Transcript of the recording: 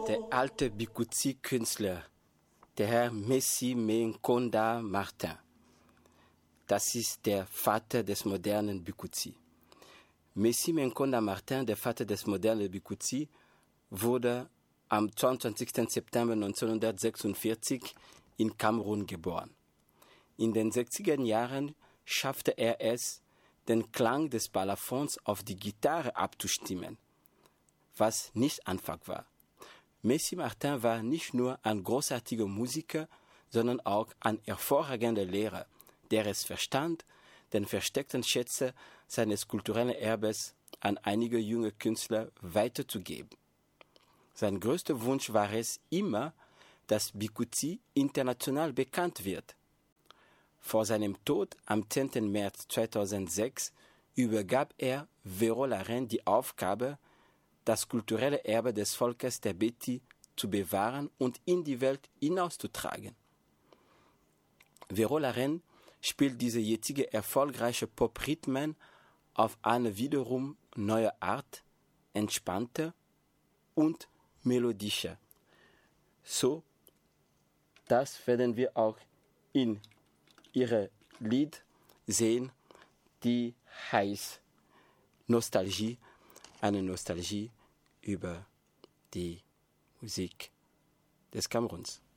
der alte Bikutsi-Künstler, der Herr Messi Menkonda Martin. Das ist der Vater des modernen Bikutsi. Messi Menkonda Martin, der Vater des modernen Bikutsi, wurde am 22. September 1946 in Kamerun geboren. In den 60er Jahren schaffte er es, den Klang des Balafons auf die Gitarre abzustimmen, was nicht einfach war. Messi Martin war nicht nur ein großartiger Musiker, sondern auch ein hervorragender Lehrer, der es verstand, den versteckten Schätze seines kulturellen Erbes an einige junge Künstler weiterzugeben. Sein größter Wunsch war es immer, dass Bikutsi international bekannt wird. Vor seinem Tod am 10. März 2006 übergab er Véro Laren die Aufgabe, das kulturelle Erbe des Volkes der Beti zu bewahren und in die Welt hinauszutragen. Véro Laren spielt diese jetzige erfolgreiche Pop-Rhythmen auf eine wiederum neue Art, entspannter und melodischer. So, das werden wir auch in ihrem Lied sehen, die heißt Nostalgie, eine Nostalgie über die Musik des Kameruns.